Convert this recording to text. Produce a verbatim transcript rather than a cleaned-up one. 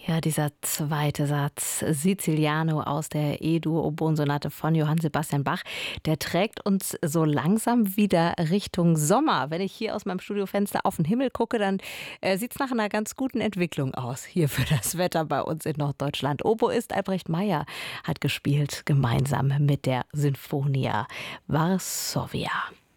Ja, dieser zweite Satz, Siciliano aus der E-Dur-Oboen-Sonate von Johann Sebastian Bach, der trägt uns so langsam wieder Richtung Sommer. Wenn ich hier aus meinem Studiofenster auf den Himmel gucke, dann äh, sieht es nach einer ganz guten Entwicklung aus hier für das Wetter bei uns in Norddeutschland. Oboist Albrecht Meyer hat gespielt, gemeinsam mit der Sinfonia Varsovia.